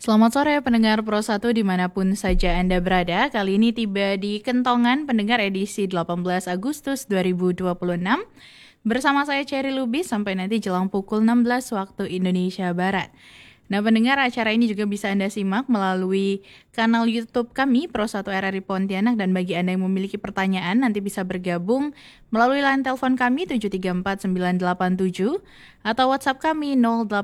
Selamat sore pendengar Pro 1 dimanapun saja Anda berada. Kali ini tiba di Kentongan pendengar edisi 18 Agustus 2026. Bersama saya Cherry Lubis sampai nanti jelang pukul 16 waktu Indonesia Barat. Nah pendengar, acara ini juga bisa Anda simak melalui kanal YouTube kami Pro 1 RRI Pontianak, dan bagi Anda yang memiliki pertanyaan nanti bisa bergabung melalui line telepon kami 734-987 atau WhatsApp kami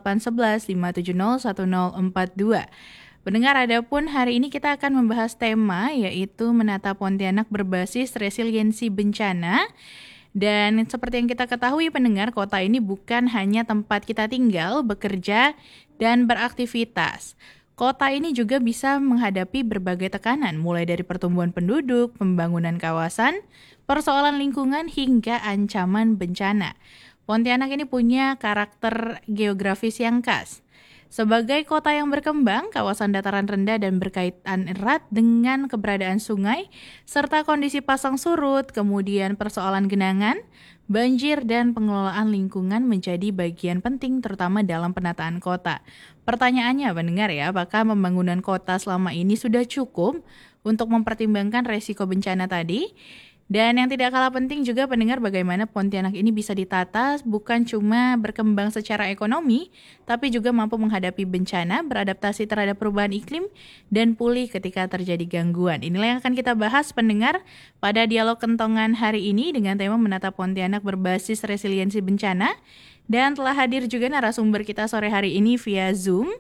0811 570 1042. Pendengar, adapun hari ini kita akan membahas tema yaitu menata Pontianak berbasis resiliensi bencana. Dan seperti yang kita ketahui pendengar, kota ini bukan hanya tempat kita tinggal, bekerja, dan beraktivitas. Kota ini juga bisa menghadapi berbagai tekanan, mulai dari pertumbuhan penduduk, pembangunan kawasan, persoalan lingkungan, hingga ancaman bencana. Pontianak ini punya karakter geografis yang khas. Sebagai kota yang berkembang, kawasan dataran rendah dan berkaitan erat dengan keberadaan sungai, serta kondisi pasang surut, kemudian persoalan genangan, banjir, dan pengelolaan lingkungan menjadi bagian penting terutama dalam penataan kota. Pertanyaannya pendengar ya, apakah pembangunan kota selama ini sudah cukup untuk mempertimbangkan resiko bencana tadi? Dan yang tidak kalah penting juga pendengar, bagaimana Pontianak ini bisa ditata bukan cuma berkembang secara ekonomi, tapi juga mampu menghadapi bencana, beradaptasi terhadap perubahan iklim, dan pulih ketika terjadi gangguan. Inilah yang akan kita bahas pendengar pada dialog Kentongan hari ini dengan tema menata Pontianak berbasis resiliensi bencana. Dan telah hadir juga narasumber kita sore hari ini via Zoom,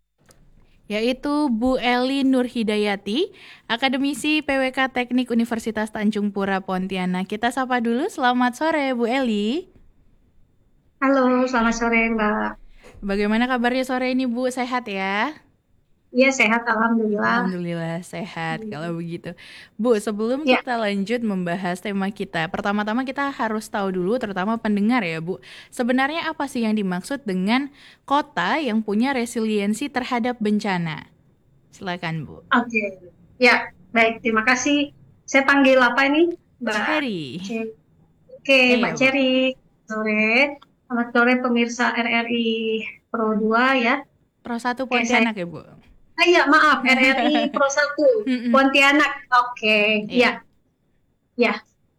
yaitu Bu Eli Nurhidayati, akademisi PWK Teknik Universitas Tanjung Pura Pontianak. Kita sapa dulu, selamat sore Bu Eli. Halo, selamat sore Mbak. Bagaimana kabarnya sore ini Bu, sehat ya? Iya, sehat, Alhamdulillah. Alhamdulillah sehat kalau begitu. Bu, sebelum Ya, kita lanjut membahas tema kita, pertama-tama kita harus tahu dulu, terutama pendengar ya Bu, sebenarnya apa sih yang dimaksud dengan kota yang punya resiliensi terhadap bencana? Silakan Bu. oke. Ya, baik, terima kasih. Saya panggil apa ini? Mbak Cherry. Cherry. Oke, Mbak Iya Bu. Cherry. Sore. Selamat sore pemirsa RRI Pro 2 ya. Pro 1 Oke, saya... Pontianak ya Bu. Iya, maaf, RRI Pro 1 Mm-mm. Pontianak. Oke, Iya. ya, ya.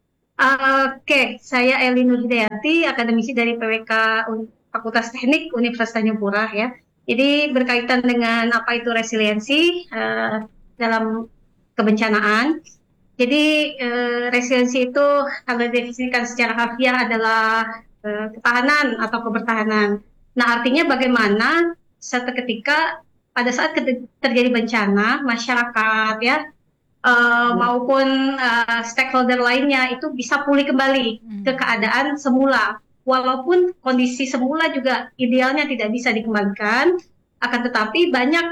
Oke, saya Eli Nurhidayati, akademisi dari PWK Fakultas Teknik Universitas Tanjung Pura ya. Jadi berkaitan dengan apa itu resiliensi dalam kebencanaan. Jadi resiliensi itu kalau didefinisikan secara harfiah adalah ketahanan atau kebertahanan. Nah, artinya bagaimana suatu ketika pada saat terjadi bencana, masyarakat ya maupun stakeholder lainnya itu bisa pulih kembali ke keadaan semula. Walaupun kondisi semula juga idealnya tidak bisa dikembalikan, akan tetapi banyak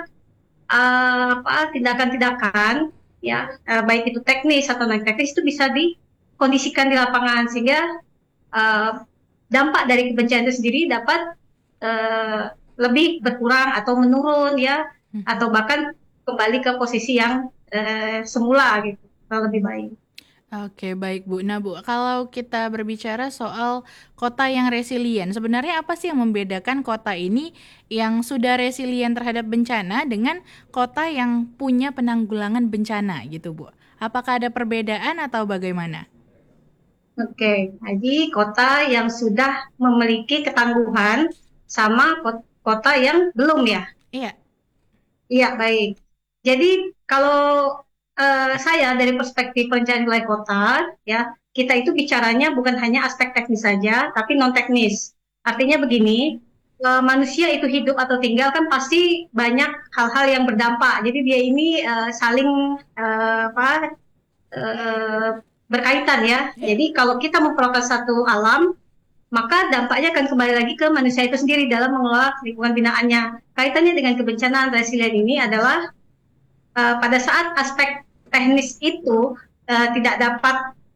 tindakan-tindakan ya baik itu teknis atau non teknis itu bisa dikondisikan di lapangan sehingga uh, dampak dari kebencian itu sendiri dapat uh, lebih berkurang atau menurun ya, atau bahkan kembali ke posisi yang semula gitu, atau lebih baik. Oke, baik Bu. Nah Bu, kalau kita berbicara soal kota yang resilient, sebenarnya apa sih yang membedakan kota ini yang sudah resilient terhadap bencana dengan kota yang punya penanggulangan bencana gitu Bu? Apakah ada perbedaan atau bagaimana? Oke, jadi kota yang sudah memiliki ketangguhan sama kota yang belum ya. Iya. Iya, baik. Jadi kalau saya dari perspektif perencanaan wilayah kota, ya kita itu bicaranya bukan hanya aspek teknis saja, tapi non teknis. Artinya begini, manusia itu hidup atau tinggal kan pasti banyak hal-hal yang berdampak. Jadi dia ini saling apa eh, berkaitan ya. Iya. Jadi kalau kita memprotes satu alam, maka dampaknya akan kembali lagi ke manusia itu sendiri dalam mengelola lingkungan binaannya. Kaitannya dengan kebencanaan resilient ini adalah pada saat aspek teknis itu tidak dapat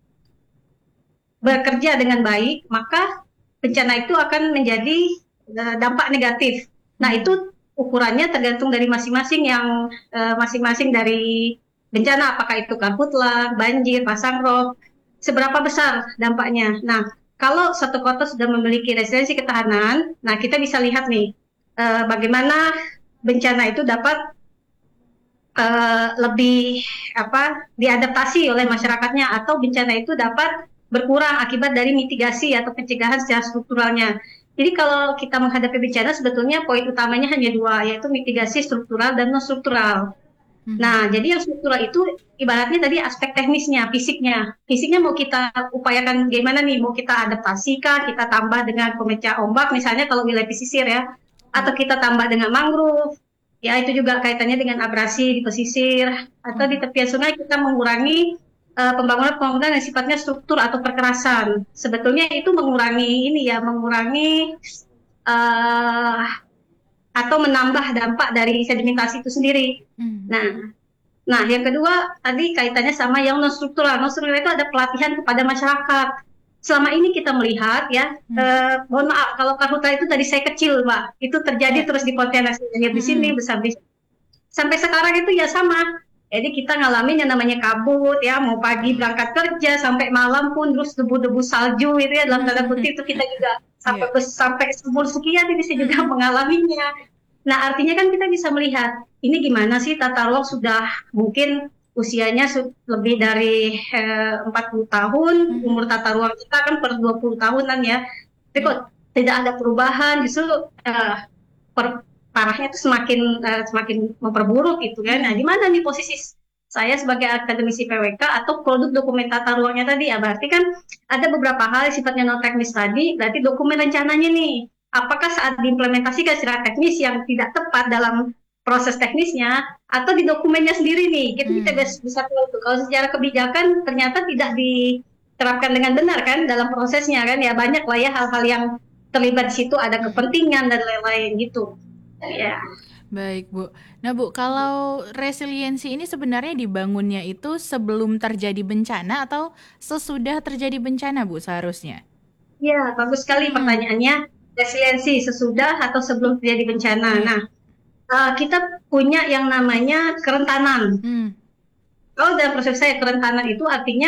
bekerja dengan baik, maka bencana itu akan menjadi dampak negatif. Nah, itu ukurannya tergantung dari masing-masing masing-masing dari bencana, apakah itu karhutlah, banjir, pasang rob, seberapa besar dampaknya. Nah, kalau satu kota sudah memiliki resiliensi ketahanan, nah kita bisa lihat nih bagaimana bencana itu dapat lebih diadaptasi oleh masyarakatnya atau bencana itu dapat berkurang akibat dari mitigasi atau pencegahan secara strukturalnya. Jadi kalau kita menghadapi bencana sebetulnya poin utamanya hanya dua, yaitu mitigasi struktural dan non struktural. Mhm. Nah, jadi yang struktural itu ibaratnya tadi aspek teknisnya, fisiknya. Fisiknya mau kita upayakan gimana nih? Mau kita adaptasi kah? Kita tambah dengan pemecah ombak, misalnya kalau wilayah pesisir ya. Atau Ya. kita tambah dengan mangrove. Ya, itu juga kaitannya dengan abrasi di pesisir. Atau di Mhm. tepian sungai kita mengurangi pembangunan-pembangunan yang sifatnya struktur atau perkerasan. Sebetulnya itu mengurangi ini ya, mengurangi eh, atau menambah dampak dari sedimentasi itu sendiri. Mhm. Nah, Nah, yang kedua tadi kaitannya sama yang non struktural. Non struktural itu ada pelatihan kepada masyarakat. Selama ini kita melihat ya, Mhm. mohon maaf kalau karhutla itu tadi saya kecil, Mbak. Itu terjadi Ya. terus di Pontianak, lahir di sini, Mhm. besar di sini. Sampai sekarang itu ya sama. Jadi kita ngalamin yang namanya kabut ya, mau pagi berangkat kerja sampai malam pun terus debu-debu salju itu ya dalam tanda kutip itu kita juga Ya. sampai umur sekian ini saya juga Mhm. mengalaminya. Nah, artinya kan kita bisa melihat ini gimana sih tata ruang sudah mungkin usianya lebih dari 40 tahun, umur Mhm. tata ruang kita kan per 20 tahunan ya. Tapi Ya. kok tidak ada perubahan, justru parahnya itu semakin memperburuk gitu kan. Nah, di Mhm. mana nih posisi saya sebagai akademisi PWK atau produk dokumen tata ruangnya tadi ya berarti kan ada beberapa hal sifatnya non teknis tadi, berarti dokumen rencananya nih apakah saat diimplementasikan secara teknis yang tidak tepat dalam proses teknisnya atau di dokumennya sendiri nih kita Mhm. bisa tahu tuh kalau secara kebijakan ternyata tidak diterapkan dengan benar kan dalam prosesnya kan ya banyak lah ya hal-hal yang terlibat di situ ada Mhm. kepentingan dan lain-lain gitu ya. Baik, Bu. Nah, Bu, kalau resiliensi ini sebenarnya dibangunnya itu sebelum terjadi bencana atau sesudah terjadi bencana, Bu, seharusnya? Ya, bagus sekali Mhm. pertanyaannya. Resiliensi sesudah atau sebelum terjadi bencana. Iya. Nah, kita punya yang namanya kerentanan. Hmm. Kalau dalam proses saya kerentanan itu artinya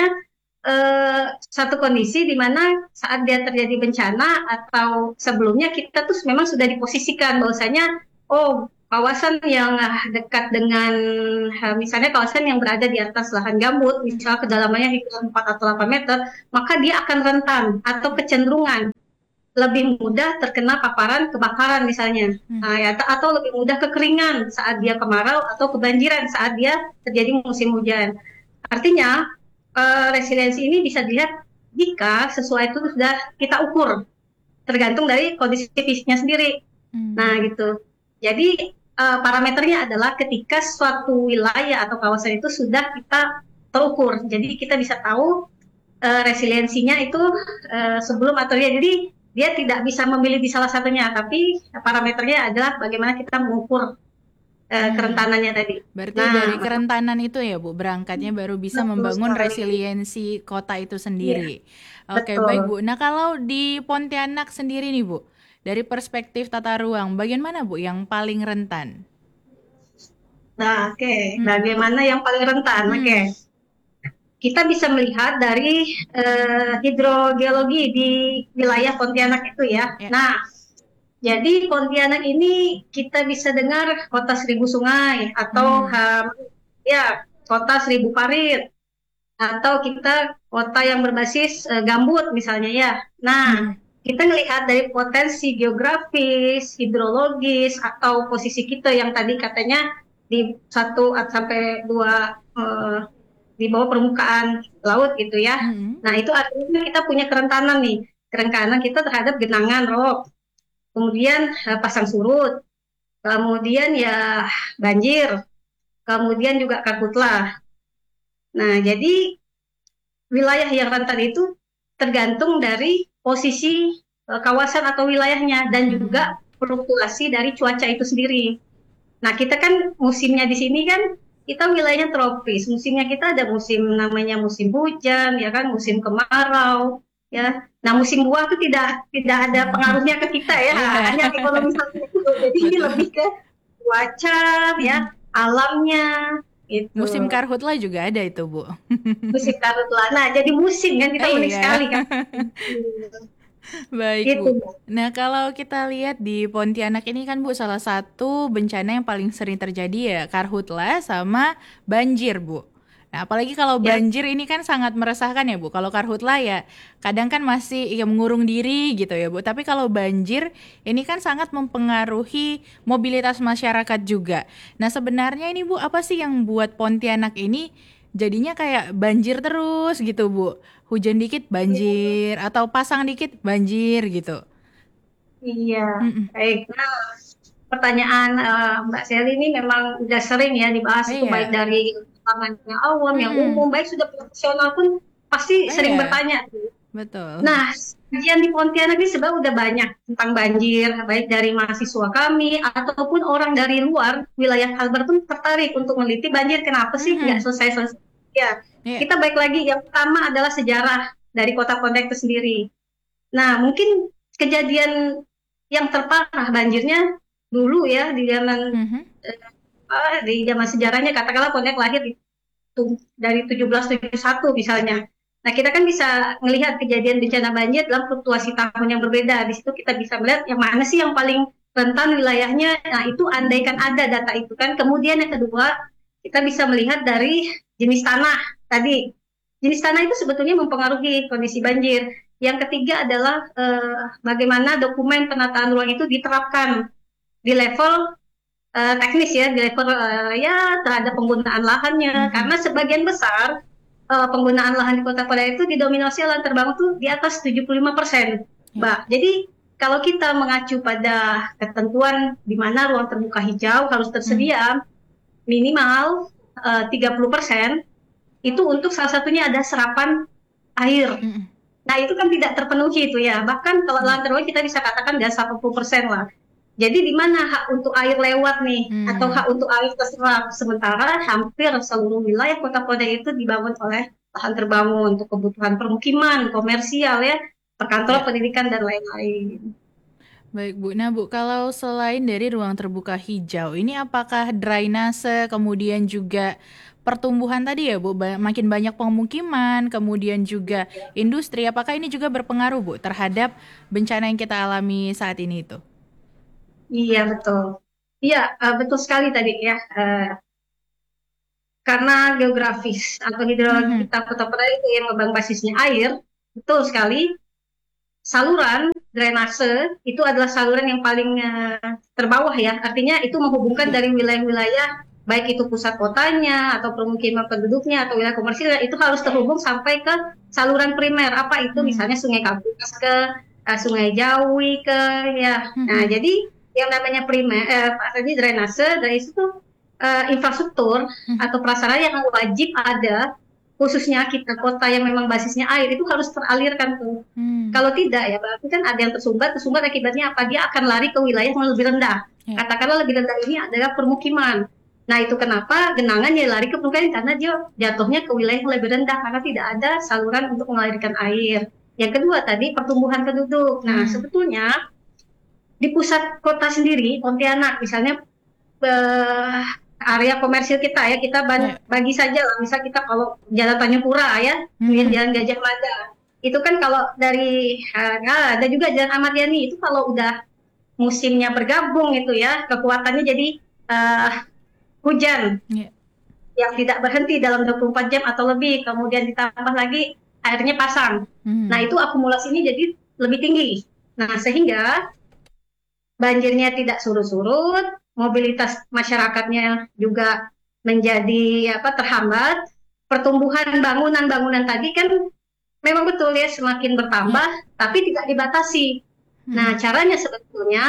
satu kondisi di mana saat dia terjadi bencana atau sebelumnya kita tuh memang sudah diposisikan bahwasanya oh kawasan yang dekat dengan misalnya kawasan yang berada di atas lahan gambut, misalnya kedalamannya hingga 4 atau 8 meter, maka dia akan rentan atau kecenderungan lebih mudah terkena paparan kebakaran misalnya, Hmm. ya, atau lebih mudah kekeringan saat dia kemarau atau kebanjiran saat dia terjadi musim hujan. Artinya resiliensi ini bisa dilihat jika sesuai itu sudah kita ukur, tergantung dari kondisi fisiknya sendiri. Nah Hmm. gitu. Jadi parameternya adalah ketika suatu wilayah atau kawasan itu sudah kita terukur. Jadi kita bisa tahu resiliensinya itu sebelum atau ya jadi dia tidak bisa memilih di salah satunya tapi parameternya adalah bagaimana kita mengukur Hmm. kerentanannya tadi. Berarti dari Nah, kerentanan itu ya, Bu, berangkatnya baru bisa betul membangun sekali. resiliensi kota itu Iya, sendiri. Oke, baik, betul. Bu. Nah, kalau di Pontianak sendiri nih, Bu, dari perspektif tata ruang, bagian mana, Bu, yang paling rentan? Nah, oke. Hmm. Bagaimana yang paling rentan? Oke. Hmm. Kita bisa melihat dari hidrogeologi di wilayah Pontianak itu ya. Ya. Nah, jadi Pontianak ini kita bisa dengar kota seribu sungai atau Hmm. ya kota seribu parit atau kita kota yang berbasis gambut misalnya ya. Nah, Hmm. kita melihat dari potensi geografis, hidrologis atau posisi kita yang tadi katanya di 1 sampai 2 di bawah permukaan laut gitu ya. Hmm. Nah, itu artinya kita punya kerentanan nih. Kerentanan kita terhadap genangan rob, kemudian pasang surut, kemudian ya banjir, kemudian juga karhutlah. Nah, jadi wilayah yang rentan itu tergantung dari posisi kawasan atau wilayahnya dan juga Hmm. fluktuasi dari cuaca itu sendiri. Nah, kita kan musimnya di sini kan kita wilayahnya tropis. Musimnya kita ada musim namanya musim hujan, ya kan, musim kemarau, ya. Nah, musim buah itu tidak ada pengaruhnya ke kita ya, Iya. hanya ekonomi saja itu. Jadi ini Betul. lebih ke cuaca, ya, Hmm. alamnya, Musim itu. karhutla juga ada itu, Bu. Musim karhutla. Nah, jadi musim kan kita unik Iya. sekali kan. Hmm. Baik, Gitu. Bu. Nah, kalau kita lihat di Pontianak ini kan, Bu, salah satu bencana yang paling sering terjadi ya karhutla sama banjir, Bu. Nah, apalagi kalau Ya, banjir ini kan sangat meresahkan ya, Bu. Kalau karhutla ya kadang kan masih ya mengurung diri gitu ya, Bu. Tapi kalau banjir ini kan sangat mempengaruhi mobilitas masyarakat juga. Nah, sebenarnya ini, Bu, apa sih yang buat Pontianak ini jadinya kayak banjir terus gitu, Bu? Hujan dikit banjir atau pasang dikit banjir gitu. iya. Mm-mm. Baik. Nah, pertanyaan Mbak Sally ini memang udah sering ya dibahas Oh itu baik iya. dari kalangan yang awam, yang Mm-mm. umum, baik sudah profesional pun pasti Oh sering iya, bertanya. betul. Nah, kajian di Pontianak ini sebenarnya udah banyak tentang banjir, baik dari mahasiswa kami ataupun orang dari luar wilayah Kalbar pun tertarik untuk meneliti banjir. Kenapa sih nggak Mhm. selesai-selesai? Ya, Iya. kita baik lagi. Yang pertama adalah sejarah dari kota Pontianak itu sendiri. Nah, mungkin kejadian yang terparah banjirnya dulu ya Mhm. di zaman sejarahnya katakanlah Pontianak lahir dari 1771 misalnya. Nah, kita kan bisa melihat kejadian bencana banjir dalam fluktuasi tahun yang berbeda. Di situ kita bisa melihat yang mana sih yang paling rentan wilayahnya. Nah, itu andaikan ada data itu kan. Kemudian yang kedua, kita bisa melihat dari jenis tanah tadi. Jenis tanah itu sebetulnya mempengaruhi kondisi banjir. Yang ketiga adalah bagaimana dokumen penataan ruang itu diterapkan di level teknis ya, di level ya terhadap penggunaan lahannya. Mhm. Karena sebagian besar penggunaan lahan di kota Padang itu didominasi lahan terbangun tuh di atas 75%, Iya. Mbak. Jadi kalau kita mengacu pada ketentuan di mana ruang terbuka hijau harus Mhm. tersedia minimal 30%, itu untuk salah satunya ada serapan air. Mhm. Nah, itu kan tidak terpenuhi itu ya. Bahkan kalau Iya. lahan terbuka kita bisa katakan di atas 80% lah. Jadi di mana hak untuk air lewat nih, atau Hmm. hak untuk air terserap. Sementara hampir seluruh wilayah Kota Padang itu dibangun oleh lahan terbangun untuk kebutuhan permukiman, komersial ya, perkantoran, Iya. pendidikan, dan lain-lain. Baik, Bu. Nah, Bu, kalau selain dari ruang terbuka hijau, ini apakah drainase, kemudian juga pertumbuhan tadi ya, Bu, makin banyak pemukiman, kemudian juga industri, apakah ini juga berpengaruh, Bu, terhadap bencana yang kita alami saat ini itu? Iya, betul. Iya, betul sekali tadi ya. Karena geografis atau hidrologi Mhm. kita Kota Padang itu yang memang basisnya air, betul sekali. Saluran drainase itu adalah saluran yang paling terbawah ya. Artinya itu menghubungkan dari wilayah-wilayah baik itu pusat kotanya atau permukiman penduduknya atau wilayah komersil itu harus terhubung sampai ke saluran primer. Apa itu Hmm. misalnya Sungai Kapuas ke Sungai Jawi ke ya. Nah, Mhm. jadi yang namanya primer tadi drainase itu infrastruktur Mhm. atau prasarana yang wajib ada khususnya kita kota yang memang basisnya air itu harus teralirkan tuh. Hmm. Kalau tidak ya berarti kan ada yang tersumbat akibatnya apa? Dia akan lari ke wilayah yang lebih rendah. Ya. Katakanlah lebih rendah ini adalah permukiman. Nah itu kenapa genangan ya lari ke permukiman karena dia jatuhnya ke wilayah yang lebih rendah karena tidak ada saluran untuk mengalirkan air. Yang kedua tadi pertumbuhan penduduk. Nah Hmm. sebetulnya di pusat kota sendiri Pontianak misalnya eh, area komersil kita ya kita Ya. bagi saja lah misal kita kalau Jalan Tanjung Pura ya kemudian Mhm. Jalan Gajah Mada itu kan kalau dari ada juga Jalan Ahmad Yani itu kalau udah musimnya bergabung itu ya kekuatannya jadi eh, hujan Ya. yang tidak berhenti dalam 24 jam atau lebih kemudian ditambah lagi airnya pasang. Nah Mhm. itu akumulasinya jadi lebih tinggi. Nah sehingga banjirnya tidak surut-surut, mobilitas masyarakatnya juga menjadi terhambat, pertumbuhan bangunan-bangunan tadi kan memang betul ya semakin Ya. bertambah, tapi tidak dibatasi. Nah, Mhm. caranya sebetulnya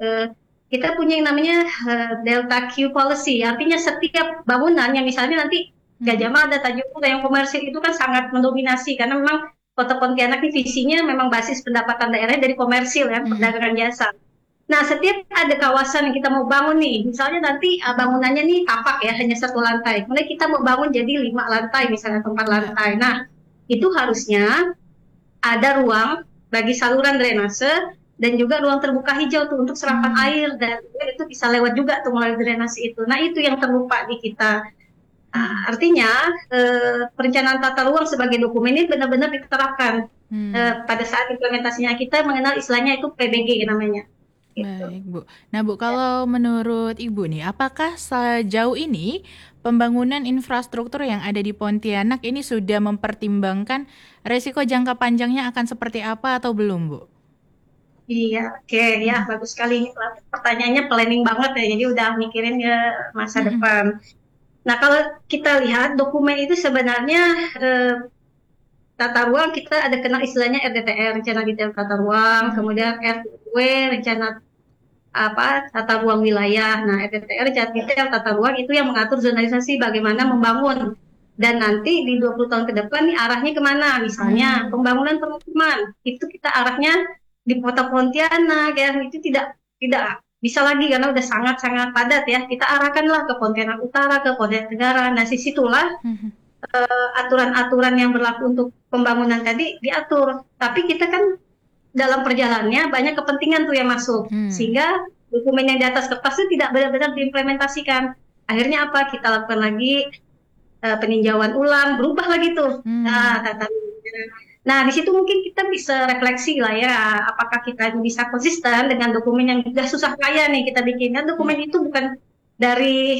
kita punya yang namanya Delta Q policy, artinya setiap bangunan yang misalnya nanti Mhm. Gajah Mada, Tanjung Pura yang komersil itu kan sangat mendominasi karena memang Kota Pontianak ini visinya memang basis pendapatan daerahnya dari komersil ya, Mhm. perdagangan jasa. Nah, setiap ada kawasan yang kita mau bangun nih, misalnya nanti bangunannya nih tapak ya, hanya satu lantai. Kemudian kita mau bangun jadi 5 lantai, misalnya atau 4 Ya. lantai. Nah, itu harusnya ada ruang bagi saluran drainase dan juga ruang terbuka hijau tuh untuk serapan Hmm. air dan itu bisa lewat juga tuh melalui drainase itu. Nah, itu yang terlupa di kita. Mhm. Artinya perencanaan tata ruang sebagai dokumen ini benar-benar diterapkan. Hmm. pada saat implementasinya kita mengenal istilahnya itu PBG namanya. Gitu. Baik, Bu. Nah, Bu, kalau menurut Ibu nih, apakah sejauh ini pembangunan infrastruktur yang ada di Pontianak ini sudah mempertimbangkan resiko jangka panjangnya akan seperti apa atau belum, Bu? Iya, oke, ya Mhm. bagus sekali. Ini pertanyaannya planning banget ya, jadi udah mikirin ya masa Mhm. depan. Nah, kalau kita lihat dokumen itu sebenarnya eh, tata ruang kita ada kenal istilahnya RDTR, rencana detail tata ruang, Mhm. kemudian RUW, rencana tata ruang wilayah. Nah, RDTR, rencana detail tata ruang itu yang mengatur zonalisasi bagaimana membangun. Dan nanti di 20 tahun ke depan nih arahnya kemana? Misalnya Hmm. pembangunan permukiman, itu kita arahnya di Kota Pontianak ya, itu tidak bisa lagi karena udah sangat-sangat padat ya. Kita arahkanlah ke Pontianak Utara, ke Pontianak Tenggara. Nah, disitulah Mhm. aturan-aturan yang berlaku untuk pembangunan tadi diatur. Tapi kita kan dalam perjalanannya banyak kepentingan tuh yang masuk, Hmm. sehingga dokumen yang di atas kertas itu tidak benar-benar diimplementasikan. Akhirnya apa? Kita lakukan lagi peninjauan ulang, berubah lagi tuh. Hmm. Nah, nah, di situ mungkin kita bisa refleksi lah ya, apakah kita bisa konsisten dengan dokumen yang sudah susah payah nih kita bikin. Kan Ya. dokumen itu bukan dari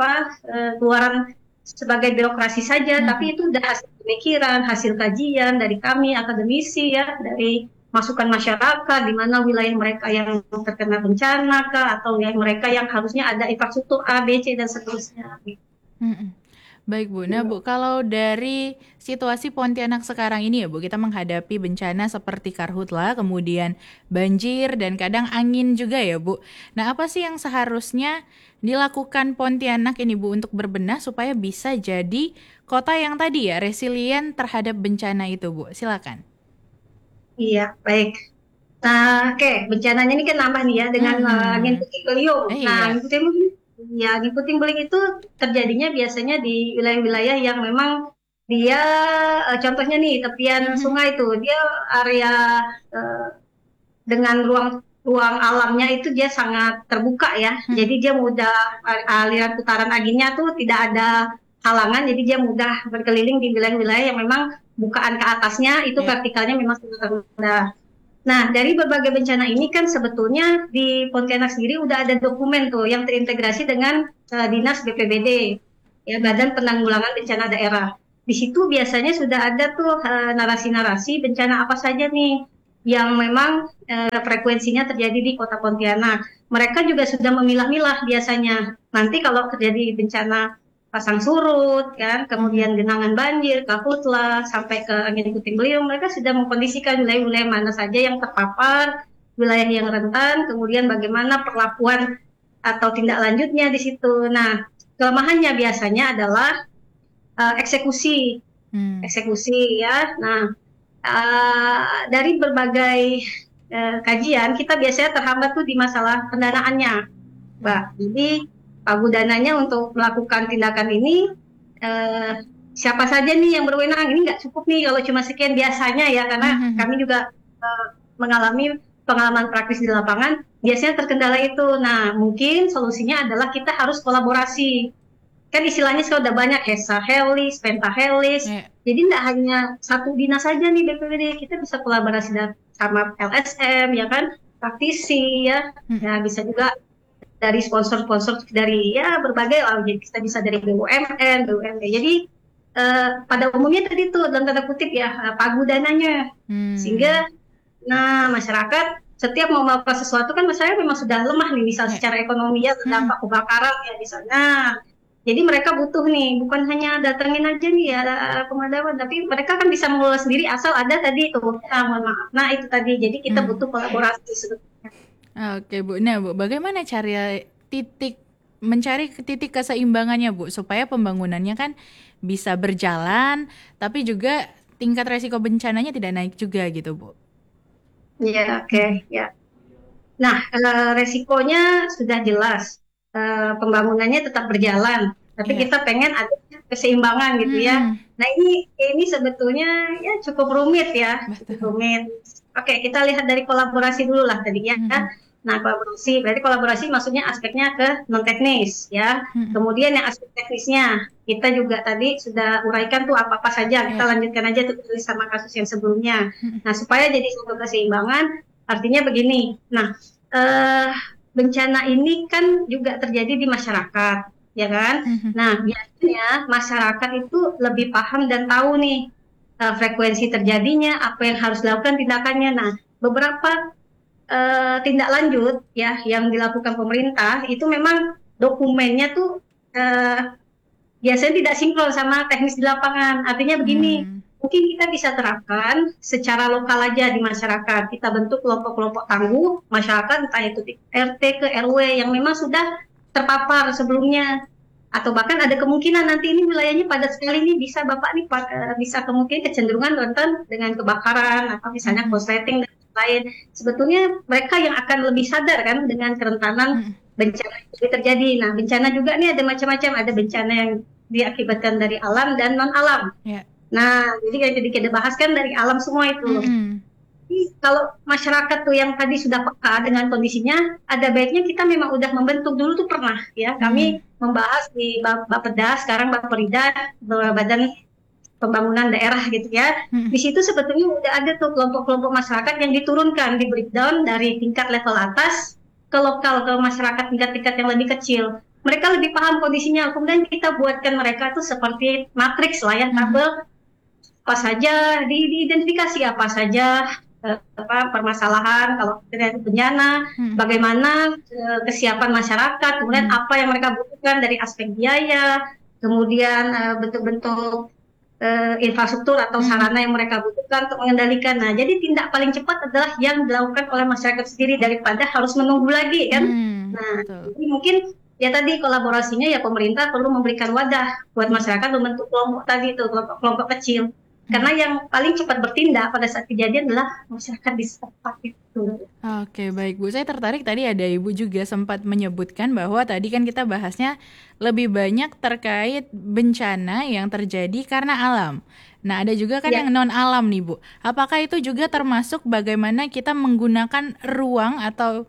keluaran sebagai birokrasi saja, Mhm. tapi itu udah hasil pemikiran, hasil kajian dari kami akademisi ya, dari masukan masyarakat di mana wilayah mereka yang terkena bencana kah, atau wilayah mereka yang harusnya ada infrastruktur A, B, C dan seterusnya. Mhm. Baik, Bu. Nah, Bu, kalau dari situasi Pontianak sekarang ini ya, Bu, kita menghadapi bencana seperti karhutla, kemudian banjir, dan kadang angin juga ya, Bu. Nah, apa sih yang seharusnya dilakukan Pontianak ini, Bu, untuk berbenah supaya bisa jadi kota yang tadi ya, resilient terhadap bencana itu, Bu? Silakan. Iya, baik. Nah, oke, bencananya ini kan nambah nih ya dengan angin Mhm. puting beliung. Nah, Iya. angin puting beliung, ya angin puting beliung itu terjadinya biasanya di wilayah-wilayah yang memang dia contohnya nih tepian Mhm. sungai itu dia area eh, dengan ruang ruang alamnya itu dia sangat terbuka ya. Mhm. Jadi dia mudah aliran putaran anginnya tuh tidak ada halangan, jadi dia mudah berkeliling di wilayah-wilayah yang memang bukaan ke atasnya itu Ya. vertikalnya memang sangat rendah. Nah, dari berbagai bencana ini kan sebetulnya di Pontianak sendiri udah ada dokumen tuh yang terintegrasi dengan Dinas BPBD, ya Mhm. Badan Penanggulangan Bencana Daerah. Di situ biasanya sudah ada tuh narasi-narasi bencana apa saja nih yang memang frekuensinya terjadi di Kota Pontianak. Mereka juga sudah memilah-milah biasanya. Nanti kalau terjadi bencana pasang surut, kan, Mhm. kemudian genangan banjir, karhutla, sampai ke angin puting beliung, mereka sudah mengkondisikan wilayah-wilayah mana saja yang terpapar, wilayah yang rentan, kemudian bagaimana perlakuan atau tindak lanjutnya di situ. Nah, kelemahannya biasanya adalah eksekusi, Hmm. eksekusi ya. Nah, dari berbagai kajian, kita biasanya terhambat tuh di masalah pendanaannya, Mbak. Hmm. Jadi pagudananya untuk melakukan tindakan ini eh, siapa saja nih yang berwenang? Ini nggak cukup nih kalau cuma sekian biasanya ya, karena Mhm. kami juga mengalami pengalaman praktis di lapangan. Biasanya terkendala itu. Nah, mungkin solusinya adalah kita harus kolaborasi. Kan istilahnya sudah banyak HESA, Helis, Pentahelis. Ya. Jadi tidak hanya satu dinas saja nih BPWD, kita bisa kolaborasi sama LSM ya kan, praktisi ya. Mhm. Ya bisa juga dari sponsor-sponsor dari ya berbagai lah. Jadi kita bisa dari BUMN, BUMD. Jadi pada umumnya tadi tuh dalam tanda kutip ya pagudananya. Hmm. Sehingga nah masyarakat setiap mau melakukan sesuatu kan masyarakat memang sudah lemah nih, misal Ya. secara ekonomi ya Mhm. terdampak kebakaran ya di sana. Jadi mereka butuh nih, bukan hanya datengin aja nih ya pemadaman, tapi mereka kan bisa mengelola sendiri asal ada tadi tuh, mohon maaf. Nah itu tadi, jadi kita Hmm. butuh kolaborasi sebetulnya. Oke, Bu. Nah, Bu, bagaimana cara titik mencari titik keseimbangannya, Bu, supaya pembangunannya kan bisa berjalan, tapi juga tingkat resiko bencananya tidak naik juga gitu, Bu. Ya, oke, Mhm. ya. Nah, resikonya sudah jelas. Pembangunannya tetap berjalan, tapi Iya. kita pengen ada keseimbangan gitu ya. Mhm. Nah, ini sebetulnya ya cukup rumit ya, cukup Betul. rumit. Oke, kita lihat dari kolaborasi dulu lah tadi ya. Mhm. Nah, kolaborasi, berarti kolaborasi maksudnya aspeknya ke non-teknis ya. Mm-mm. Kemudian yang aspek teknisnya, kita juga tadi sudah uraikan tuh apa-apa saja. Kita Ya. lanjutkan aja tuh sama kasus yang sebelumnya. Mm-mm. Nah, supaya jadi suatu keseimbangan, artinya begini. Nah, eh, bencana ini kan juga terjadi di masyarakat, ya kan? Mhm. Nah, biasanya masyarakat itu lebih paham dan tahu nih frekuensi terjadinya, apa yang harus dilakukan tindakannya. Nah, beberapa tindak lanjut ya yang dilakukan pemerintah itu memang dokumennya tuh eh, biasanya tidak sinkron sama teknis di lapangan. Artinya begini, Hmm. mungkin kita bisa terapkan secara lokal aja di masyarakat. Kita bentuk kelompok-kelompok tangguh masyarakat, entah itu di RT ke RW yang memang sudah terpapar sebelumnya. Atau bahkan ada kemungkinan nanti ini wilayahnya padat sekali nih, bisa Bapak nih bisa kemungkinan kecenderungan rentan dengan kebakaran, atau misalnya Mhm. korsleting dan lain. Sebetulnya mereka yang akan lebih sadar kan dengan kerentanan Mhm. bencana yang terjadi. Nah, bencana juga nih ada macam-macam, ada bencana yang diakibatkan dari alam dan non alam. Ya. Nah, jadi yang kita bahas kan dari alam semua itu. Mhm. Jadi, kalau masyarakat tuh yang tadi sudah peka dengan kondisinya, ada baiknya kita memang udah membentuk dulu tuh pernah ya. Mhm. Kami membahas di Bapeda, sekarang Bapperida, Badan Pembangunan Daerah gitu ya. Mhm. Di situ sebetulnya udah ada tuh kelompok-kelompok masyarakat yang diturunkan, di breakdown dari tingkat level atas ke lokal, ke masyarakat tingkat-tingkat yang lebih kecil. Mereka lebih paham kondisinya, kemudian kita buatkan mereka tuh seperti matriks lah ya, Mhm. tabel apa saja, diidentifikasi apa saja permasalahan kalau terjadi bencana, Mhm. bagaimana kesiapan masyarakat, kemudian Mhm. apa yang mereka butuhkan dari aspek biaya, kemudian bentuk-bentuk infrastruktur atau Mhm. sarana yang mereka butuhkan untuk mengendalikan. Nah, jadi tindak paling cepat adalah yang dilakukan oleh masyarakat sendiri daripada harus menunggu lagi kan. Hmm, Nah, betul. jadi mungkin ya tadi kolaborasinya ya pemerintah perlu memberikan wadah buat Mhm. masyarakat membentuk kelompok tadi itu, kelompok-kelompok kecil. Mhm. Karena yang paling cepat bertindak pada saat kejadian adalah masyarakat di setempat itu. Oke, baik Bu. Saya tertarik tadi ada Ibu juga sempat menyebutkan bahwa tadi kan kita bahasnya lebih banyak terkait bencana yang terjadi karena alam. Nah, ada juga kan Ya, yang non alam nih, Bu. Apakah itu juga termasuk bagaimana kita menggunakan ruang atau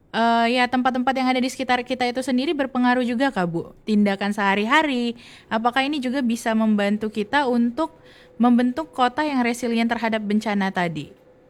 ya tempat-tempat yang ada di sekitar kita itu sendiri berpengaruh juga Kak, Bu? Tindakan sehari-hari, apakah ini juga bisa membantu kita untuk membentuk kota yang resilient terhadap bencana tadi?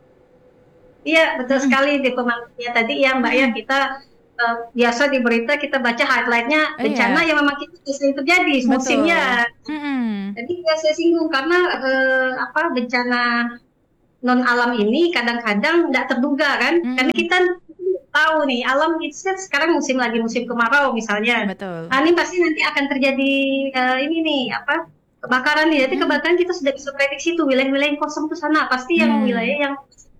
iya betul Mhm. sekali di pemakaian tadi ya Mbak ya, Mhm. kita biasa di berita kita baca highlightnya bencana Iya. yang memang kita sering terjadi musimnya. Betul. Mhm. Jadi ya saya singgung karena apa bencana non alam ini kadang-kadang nggak terduga kan, karena Mhm. kita tahu nih alam itu kan sekarang lagi musim kemarau misalnya. Betul. Nah, ini pasti nanti akan terjadi ini nih apa kebakaran nih. Jadi Mhm. kebakaran kita sudah bisa prediksi tuh wilayah-wilayah yang kosong tuh sana pasti yang wilayah Mmm. yang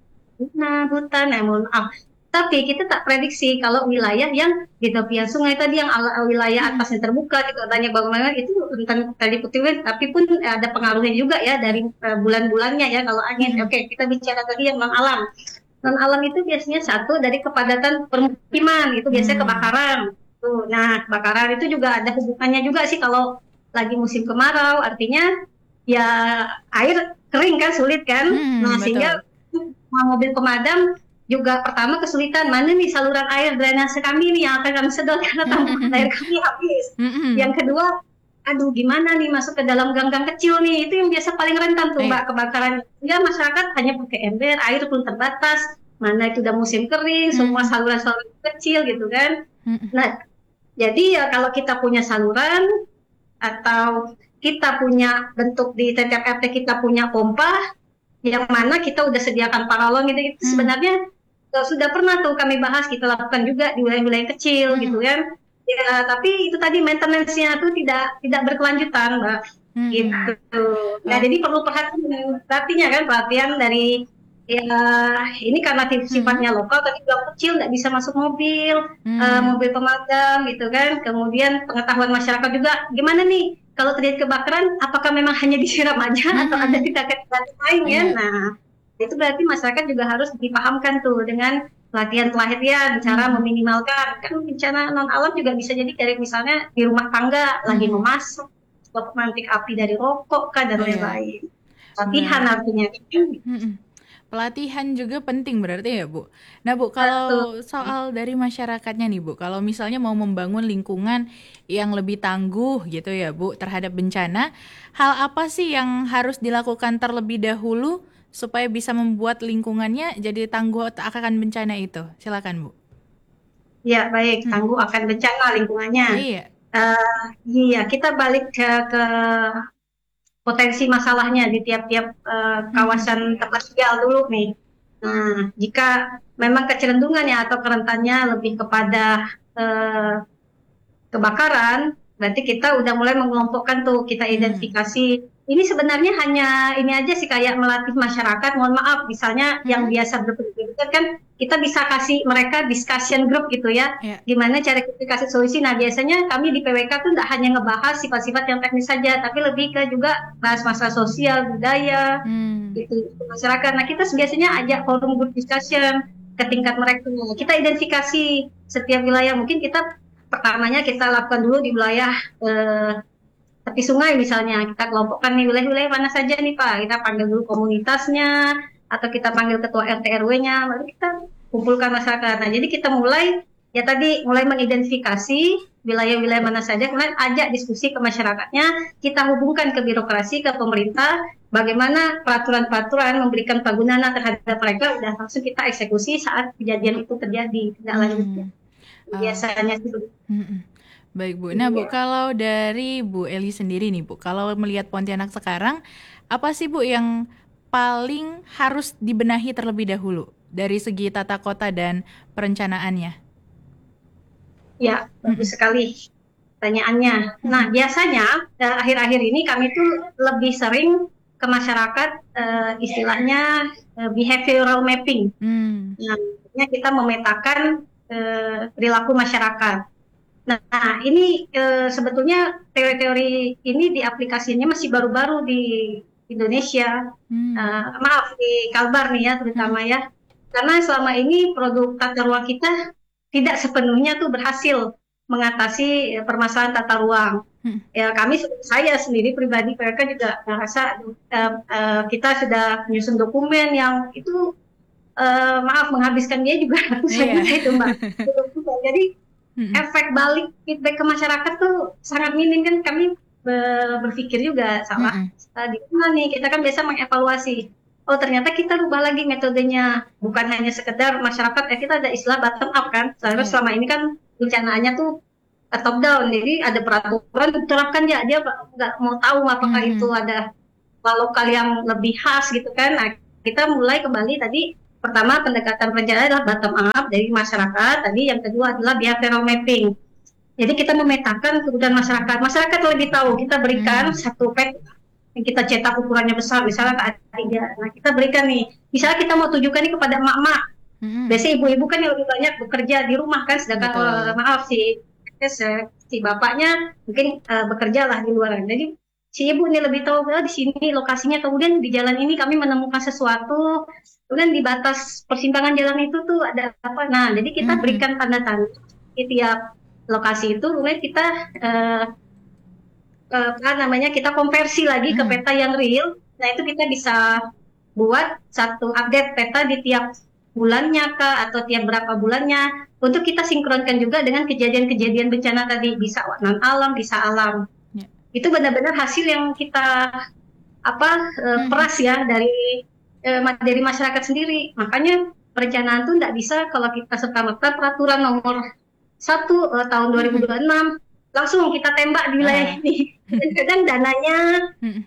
hutan, mohon maaf. Tapi kita tak prediksi kalau wilayah yang di tepian sungai tadi yang wilayah Mhm. atasnya terbuka juga banyak bangunan itu tentang tadi kutipan, tapi pun ada pengaruhnya juga ya Ya. dari bulan-bulannya ya kalau angin. Mhm. Oke, kita bicara tadi yang non alam. Non alam itu biasanya satu dari kepadatan permukiman itu biasanya Mmm. kebakaran. Tuh, nah kebakaran itu juga ada hubungannya juga sih kalau lagi musim kemarau, artinya ya air kering kan sulit kan. Nah Mhm, betul. sehingga mobil pemadam juga pertama kesulitan mana nih saluran air drainase kami nih yang akan kami sedot karena tampungan air kami habis. Yang Mhm. kedua, aduh gimana nih masuk ke dalam gang-gang kecil nih, itu yang biasa paling rentan tuh Iya. Mbak kebakaran. Ya masyarakat hanya pakai ember, air pun terbatas, mana itu udah musim kering, semua Mhm. saluran-saluran kecil gitu kan. Mhm. Nah, jadi ya kalau kita punya saluran atau kita punya bentuk di setiap RT kita punya pompa, yang mana kita udah sediakan paralon gitu, itu Mmm. sebenarnya sudah pernah tuh kami bahas, kita lakukan juga di wilayah-wilayah kecil gitu Mhm. kan. Ya, tapi itu tadi maintenance-nya tuh tidak berkelanjutan, Mbak. Mhm. Gitu. Nah, Ok jadi perlu perhatian, perhatiannya kan perhatian dari ya ini karena mhm. sifatnya lokal tadi gang kecil nggak bisa masuk mobil, Mmm. mobil pemadam gitu kan. Kemudian pengetahuan masyarakat juga gimana nih kalau terjadi kebakaran apakah memang hanya disiram aja atau ada Mhm. tindakan lain ya. Iya. Nah, itu berarti masyarakat juga harus dipahamkan tuh dengan pelatihan-pelatihan cara Mhm. meminimalkan kan bencana non alam juga bisa jadi dari misalnya di rumah tangga lagi Mhm. memasak pemantik api dari rokok kah dan Iya. lain-lain latihan Baik. artinya. Mhm. Pelatihan juga penting berarti ya, Bu. Nah, Bu, Betul. kalau soal dari masyarakatnya nih, Bu, kalau misalnya mau membangun lingkungan yang lebih tangguh gitu ya, Bu, terhadap bencana, hal apa sih yang harus dilakukan terlebih dahulu supaya bisa membuat lingkungannya jadi tangguh akan bencana itu? Silakan, Bu. Ya, baik. Hmm. Tangguh akan bencana lingkungannya. Iya. Eh, iya, kita balik ke potensi masalahnya di tiap-tiap Hmm. kawasan tempat tinggal dulu nih. Nah, jika memang kecenderungannya atau kerentannya lebih kepada eh, kebakaran, berarti kita udah mulai mengelompokkan tuh, kita Hmm. identifikasi. Ini sebenarnya hanya ini aja sih kayak melatih masyarakat. Mohon maaf, misalnya yang Hmm. biasa berpendidikan kan kita bisa kasih mereka discussion group gitu ya. Ya. Gimana cara kita kasih solusi. Nah, biasanya kami di PWK tuh nggak hanya ngebahas sifat-sifat yang teknis saja, tapi lebih ke juga bahas masalah sosial, budaya, Hmm. gitu, masyarakat. Nah, kita biasanya ajak forum group discussion ke tingkat mereka. Kita identifikasi setiap wilayah. Mungkin kita pertamanya kita lakukan dulu di wilayah eh, tepi sungai misalnya. Kita kelompokkan nih wilayah-wilayah mana saja nih Pak. Kita panggil dulu komunitasnya atau kita panggil ketua RT RW-nya, lalu kita kumpulkan masyarakat. Nah, jadi kita mulai ya tadi mulai mengidentifikasi wilayah-wilayah mana saja, kemudian ajak diskusi ke masyarakatnya, kita hubungkan ke birokrasi, ke pemerintah, bagaimana peraturan-peraturan memberikan penggunaan terhadap mereka, udah langsung kita eksekusi saat kejadian itu terjadi, tidak lanjutnya. Hmm. Oke. Biasanya sih begitu. Mm-mm. Baik, Bu. Nah, Bu, Iya. kalau dari Bu Eli sendiri nih, Bu, kalau melihat Pontianak sekarang, apa sih, Bu, yang paling harus dibenahi terlebih dahulu dari segi tata kota dan perencanaannya? Ya, bagus Mm-mm. sekali pertanyaannya. Nah, Mm-mm. biasanya akhir-akhir ini kami tuh lebih sering ke masyarakat istilahnya behavioral mapping. Hmm. Nah, artinya kita memetakan perilaku masyarakat. Nah, ini sebetulnya teori-teori ini diaplikasinya masih baru-baru di Indonesia. Hmm. Maaf, di Kalbar nih ya, Mm-mm. terutama ya. Karena selama ini produk tata ruang kita tidak sepenuhnya tuh berhasil mengatasi permasalahan tata ruang. Mm-mm. Ya, saya sendiri pribadi, mereka juga merasa kita sudah menyusun dokumen yang itu maaf menghabiskan dia juga ratusan Iya. juta itu Mbak. Jadi Mm-mm. efek balik feedback ke masyarakat tuh sangat minim kan kami berpikir juga salah Mm-mm. di mana nih kita kan biasa mengevaluasi oh ternyata kita rubah lagi metodenya bukan hanya sekedar masyarakat kita ada istilah bottom up kan soalnya Iya. selama ini kan bencanaannya tuh top down jadi ada peraturan diterapkan ya dia nggak mau tahu apakah itu Mm-mm. ada lokal yang lebih khas gitu kan nah kita mulai kembali tadi pertama pendekatan perencanaan adalah bottom up dari masyarakat tadi yang kedua adalah behavioral mapping jadi kita memetakan kebutuhan masyarakat masyarakat lebih tahu kita berikan Mm. satu peta yang kita cetak ukurannya besar misalnya ke A3 nah kita berikan nih misalnya kita mau tujukan nih kepada emak-emak Mm-mm. biasanya ibu-ibu kan yang lebih banyak bekerja di rumah kan sedangkan Betul. maaf si bapaknya mungkin bekerja lah di luar jadi si ibu ini lebih tahu di sini lokasinya kemudian di jalan ini kami menemukan sesuatu kemudian di batas persimpangan jalan itu tuh ada apa nah jadi kita Mm-mm. berikan tanda-tanda di tiap lokasi itu kemudian kita eh, apa namanya kita konversi lagi ke Mm-mm. peta yang real nah itu kita bisa buat satu update peta di tiap bulannya kah atau tiap berapa bulannya untuk kita sinkronkan juga dengan kejadian-kejadian bencana tadi bisa non alam bisa alam Ya. itu benar-benar hasil yang kita apa Mm-mm. peras ya dari masyarakat sendiri makanya perencanaan tuh tidak bisa kalau kita serta-merta peraturan nomor 1 tahun Mm-mm. 2026 langsung kita tembak di wilayah Ah. ini dan kadang dananya Mm-mm.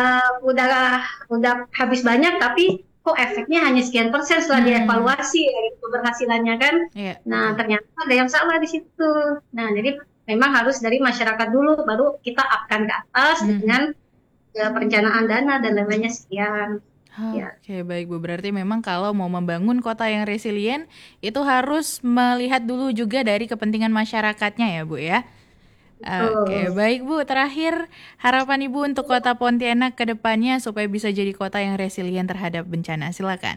udah habis banyak tapi kok efeknya hanya sekian persen setelah Mm. dievaluasi dari keberhasilannya kan Iya, nah betul. ternyata ada yang salah di situ nah jadi memang harus dari masyarakat dulu baru kita upkan ke atas Mhm. dengan perencanaan dana dan lain-lainnya sekian ya Oke, baik Bu. Berarti memang kalau mau membangun kota yang resilient, itu harus melihat dulu juga dari kepentingan masyarakatnya ya, Bu ya. Oke, betul baik Bu. Terakhir, harapan Ibu untuk kota Pontianak ke depannya supaya bisa jadi kota yang resilient terhadap bencana. Silakan.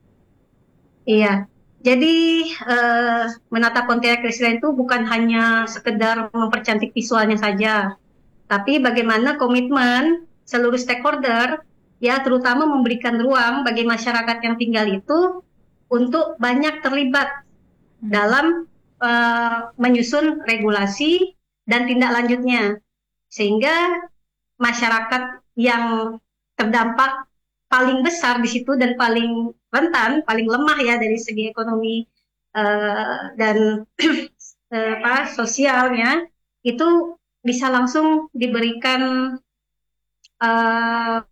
iya jadi menata Pontianak Resilient itu bukan hanya sekedar mempercantik visualnya saja tapi bagaimana komitmen seluruh stakeholder ya terutama memberikan ruang bagi masyarakat yang tinggal itu untuk banyak terlibat dalam menyusun regulasi dan tindak lanjutnya, sehingga masyarakat yang terdampak paling besar di situ dan paling rentan, paling lemah ya dari segi ekonomi dan sosialnya, itu bisa langsung diberikan uh,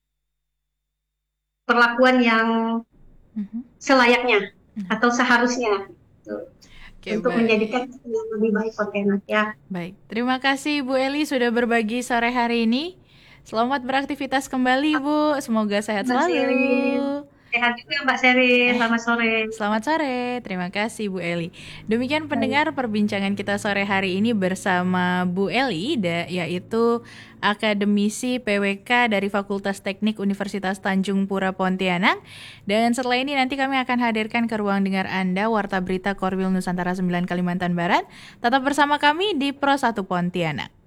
perlakuan yang selayaknya atau seharusnya untuk menjadikan yang lebih baik Pontianak ya. Baik, terima kasih Bu Eli sudah berbagi sore hari ini. Selamat beraktivitas kembali Bu, semoga sehat selalu. Sehat juga Mbak Sherin, selamat sore. Selamat sore, terima kasih Bu Eli. Demikian pendengar perbincangan kita sore hari ini bersama Bu Eli, yaitu akademisi PWK dari Fakultas Teknik Universitas Tanjung Pura Pontianak. Dan setelah ini nanti kami akan hadirkan ke ruang dengar Anda Warta Berita Korwil Nusantara 9 Kalimantan Barat. Tetap bersama kami di Pro 1 Pontianak.